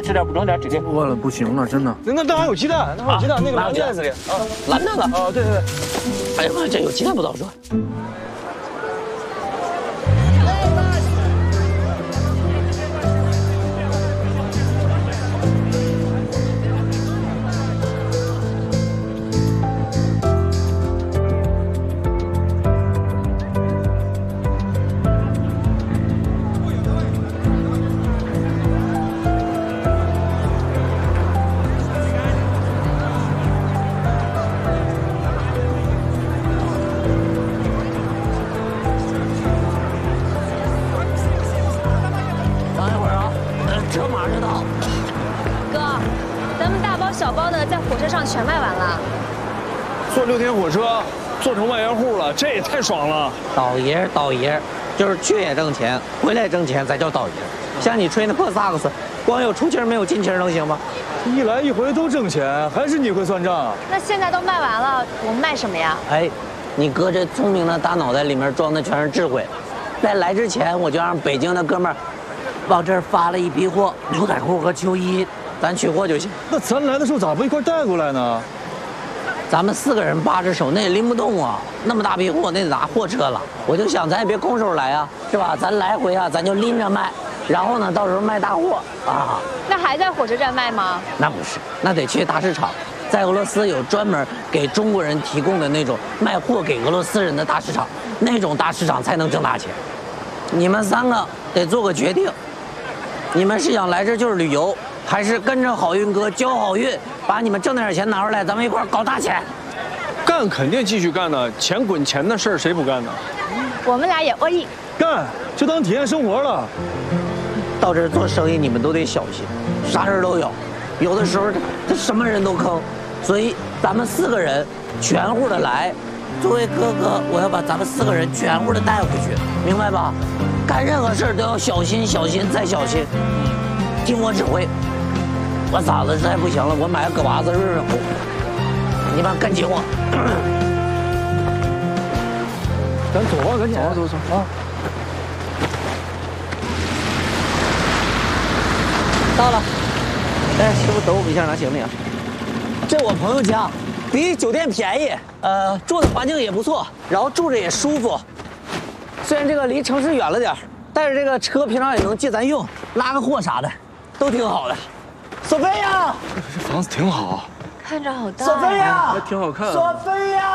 吃点补充点，纸巾。 饿了不行了，真的。 那还有鸡蛋，那还有鸡蛋，那个蓝袋子里啊， 蓝那个。 啊，对对对。 哎呀妈，这有鸡蛋不早说。 全卖完了， 坐6天火车，做成万元户了，这也太爽了！ 倒爷，就是去也挣钱，回来挣钱才叫倒爷。像你吹那破萨克斯，光有出气没有进气能行吗？ 一来一回都挣钱，还是你会算账？ 那现在都卖完了，我们卖什么呀？ 哎，你哥这聪明的大脑袋里面装的全是智慧。在来之前，我就让北京的哥们儿往这儿发了一批货，牛仔裤和秋衣。 咱取货就行。 那咱来的时候咋不一块带过来呢？ 咱们4个人扒着手，那也拎不动啊！那么大批货，那得拿货车了。我就想，咱也别空手来啊，是吧？咱来回啊，咱就拎着卖，然后呢，到时候卖大货啊。 那还在火车站卖吗？ 那不是，那得去大市场。在俄罗斯有专门给中国人提供的那种卖货给俄罗斯人的大市场，那种大市场才能挣大钱。你们3个得做个决定，你们是想来这就是旅游？ 还是跟着好运哥交好运，把你们挣点钱拿出来，咱们一块搞大钱。 干肯定继续干的，钱滚钱的事儿谁不干呢？ 我们俩也恶意干，就当体验生活了。 到这儿做生意，你们都得小心，啥人都有，有的时候他什么人都坑，所以咱们4个人全乎的来。作为哥哥，我要把咱们4个人全乎的带回去，明白吧？干任何事儿都要小心，小心再小心，听我指挥。 我嫂子实在不行了，我买个葛娃子润润乎。你们跟紧我。 咱走吧，赶紧走啊！ 到了。哎，师傅等我们一下拿行李啊。这我朋友家，比酒店便宜，住的环境也不错，然后住着也舒服。虽然这个离城市远了点，但是这个车平常也能借咱用，拉个货啥的，都挺好的。 索菲亚， 这房子挺好， 看着好大。 索菲亚， 还挺好看。 索菲亚，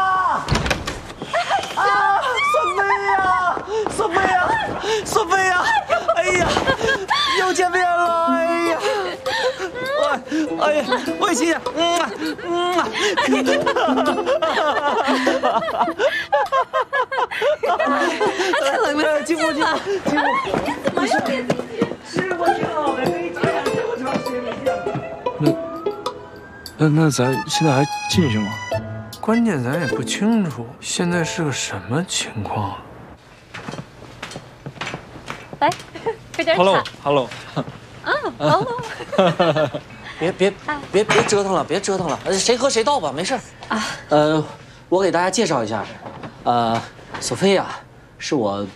啊，索菲亚，索菲亚，索菲亚，哎呀，又见面了，哎呀，哎呀，我也亲亲，太冷了，进屋，进屋，进屋。 怎么又给自己？ 是我挺好的，没见这么长时间没见了。 那咱现在还进去吗？ 关键咱也不清楚现在是个什么情况。 来，喝点茶。 Hello。 别折腾了，别折腾了，谁喝谁倒吧，没事啊。我给大家介绍一下，索菲亚是我。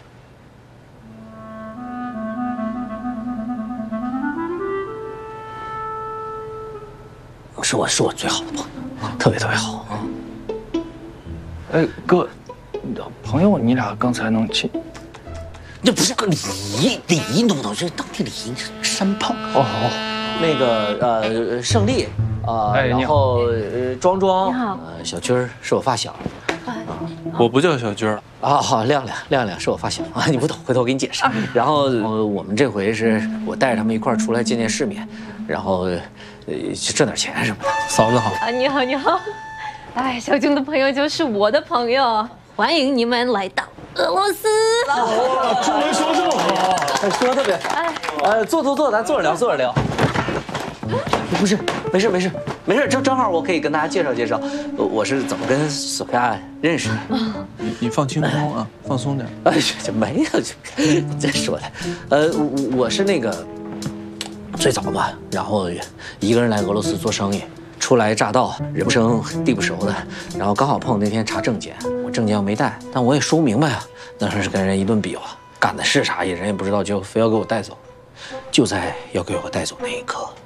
是我最好的朋友，特别好啊！ 哎，哥，朋友，你俩刚才能亲？ 这不是个礼仪，懂不懂？这当地礼仪，山炮。哦，那个胜利然后庄庄， 你好， 小军儿是我发小。 我不叫小军儿啊，好，亮亮是我发小啊，你不懂，回头我给你解释。然后我们这回是我带着他们一块儿出来见世面，然后挣点钱什么的。 嫂子好啊，你好，你好。哎，小军的朋友就是我的朋友，欢迎你们来到俄罗斯。 哇，中文说这么好， 说得特别。坐，咱坐着聊。不是，没事，正好我可以跟大家介绍，我是怎么跟索菲亚认识的。 你放轻松啊，放松点。 哎，这没有，这说的，我是那个最早嘛，然后一个人来俄罗斯做生意，初来乍到，人不生地不熟的，然后刚好碰那天查证件，我证件又没带，但我也说不明白啊，那时候是跟人一顿比划，干的是啥人也不知道，就非要给我带走，就在要给我带走那一刻。